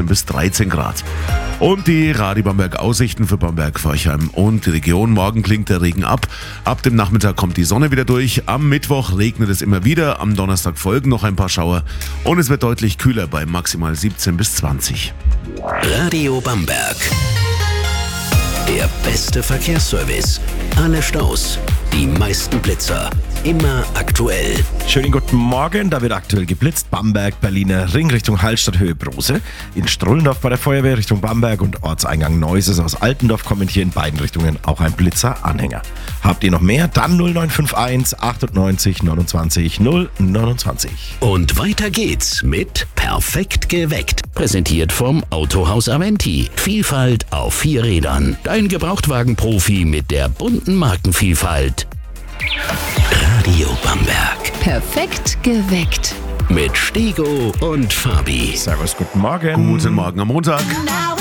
bis 13 Grad. Und die Radio Bamberg Aussichten für Bamberg, Forchheim und die Region. Morgen klingt der Regen ab. Ab dem Nachmittag kommt die Sonne wieder durch. Am Mittwoch regnet es immer wieder. Am Donnerstag folgen noch ein paar Schauer. Und es wird deutlich kühler bei maximal 17 bis 20. Radio Bamberg. Der beste Verkehrsservice. Alle Staus, die meisten Blitzer. Immer aktuell. Schönen guten Morgen, da wird aktuell geblitzt. Bamberg, Berliner Ring Richtung Hallstatt, Höhe Brose. In Strullendorf bei der Feuerwehr Richtung Bamberg und Ortseingang Neuses aus Altendorf kommt hier in beiden Richtungen auch ein Blitzer-Anhänger. Habt ihr noch mehr? Dann 0951 98 29 029. Und weiter geht's mit Perfekt geweckt. Präsentiert vom Autohaus Aventi. Vielfalt auf 4 Rädern. Dein Gebrauchtwagen-Profi mit der bunten Markenvielfalt. Radio Bamberg. Perfekt geweckt. Mit Stego und Fabi. Servus, guten Morgen. Guten Morgen am Montag. Na,